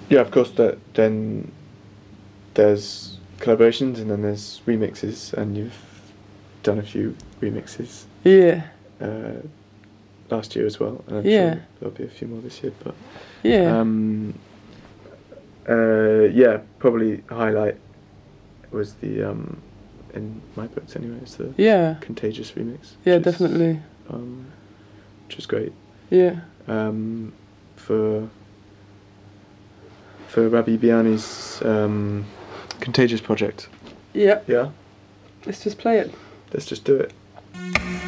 Yeah, of course. Then there's collaborations, and then there's remixes, and you've done a few remixes. Yeah. Last year as well, and I'm Yeah. sure there'll be a few more this year. But Yeah. yeah, probably highlight was the in my books anyway. It's the Contagious remix. Yeah, definitely. Which is great. Yeah. For Rabi Biani's Contagious project. Yeah. Yeah. Let's just play it. Let's just do it.